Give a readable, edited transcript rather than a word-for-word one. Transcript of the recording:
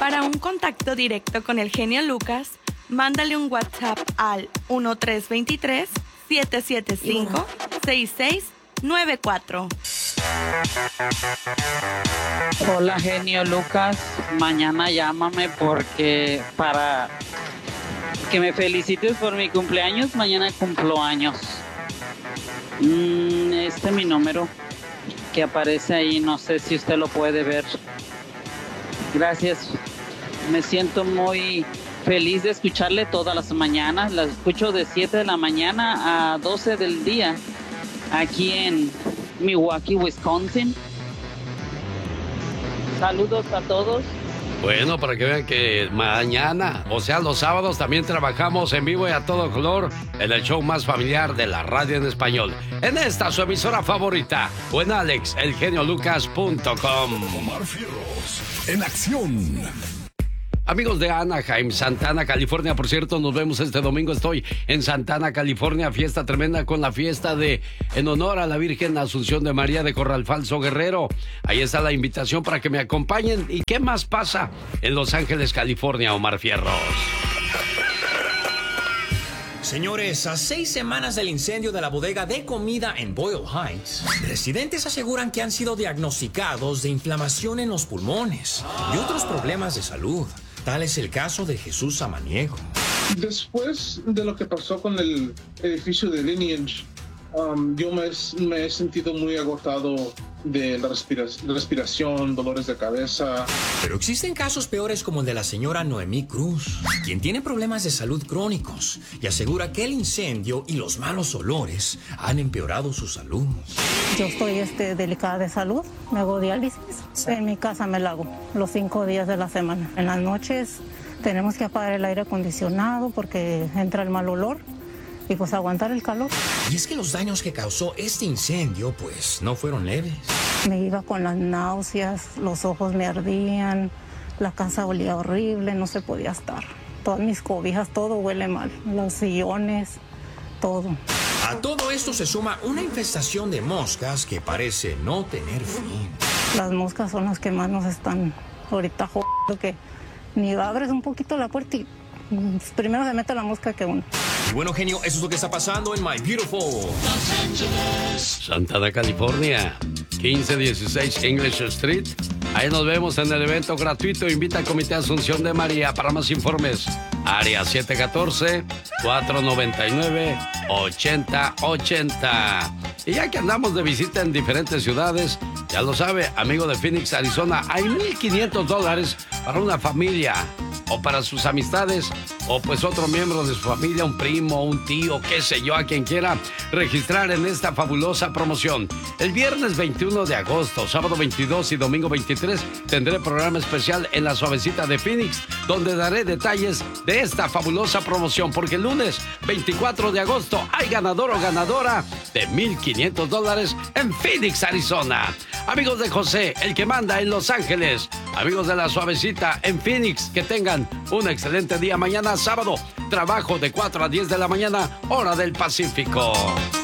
Para un contacto directo con el genio Lucas, mándale un WhatsApp al 1323-775-6694. Hola, genio Lucas. Mañana llámame porque para que me felicites por mi cumpleaños. Mañana cumplo años. Este es mi número que aparece ahí. No sé si usted lo puede ver. Gracias. Me siento muy feliz de escucharle todas las mañanas. La escucho de 7 de la mañana a 12 del día aquí en Milwaukee, Wisconsin. Saludos a todos. Bueno, para que vean que mañana, o sea, los sábados también trabajamos en vivo y a todo color en el show más familiar de la radio en español. En esta, su emisora favorita, o en alexelgeniolucas.com. Omar Fierros, en acción. Amigos de Anaheim, Santana, California, por cierto, nos vemos este domingo. Estoy en Santana, California, fiesta tremenda con la fiesta en honor a la Virgen Asunción de María de Corral Falso, Guerrero. Ahí está la invitación para que me acompañen. ¿Y qué más pasa en Los Ángeles, California, Omar Fierros? Señores, a 6 semanas del incendio de la bodega de comida en Boyle Heights, residentes aseguran que han sido diagnosticados de inflamación en los pulmones y otros problemas de salud. Tal es el caso de Jesús Samaniego. Después de lo que pasó con el edificio de Lineage, yo me he sentido muy agotado de la respiración, dolores de cabeza. Pero existen casos peores como el de la señora Noemí Cruz, quien tiene problemas de salud crónicos y asegura que el incendio y los malos olores han empeorado su salud. Yo estoy delicada de salud, me hago diálisis. En mi casa me la hago los 5 días de la semana. En las noches tenemos que apagar el aire acondicionado porque entra el mal olor. Y pues aguantar el calor. Y es que los daños que causó este incendio, pues, no fueron leves. Me iba con las náuseas, los ojos me ardían, la casa olía horrible, no se podía estar. Todas mis cobijas, todo huele mal, los sillones, todo. A todo esto se suma una infestación de moscas que parece no tener fin. Las moscas son las que más nos están ahorita jodiendo, que ni abres un poquito la puerta y primero se mete la mosca que uno. Y bueno, genio, eso es lo que está pasando en My Beautiful Santana, California, 1516 English Street. Ahí nos vemos en el evento gratuito. Invita al Comité Asunción de María. Para más informes, área 714-499-8080. Y ya que andamos de visita en diferentes ciudades, ya lo sabe, amigo de Phoenix, Arizona, hay $1,500 para una familia o para sus amistades, o pues otro miembro de su familia, un primo, un tío, qué sé yo, a quien quiera registrar en esta fabulosa promoción. El viernes 21 de agosto, sábado 22 y domingo 23 tendré programa especial en la Suavecita de Phoenix, donde daré detalles de esta fabulosa promoción, porque el lunes 24 de agosto hay ganador o ganadora de $1,500 en Phoenix, Arizona. Amigos de José, el que manda en Los Ángeles, amigos de la Suavecita en Phoenix, que tengan un excelente día. Mañana sábado, trabajo de 4 a 10 de la mañana, hora del Pacífico.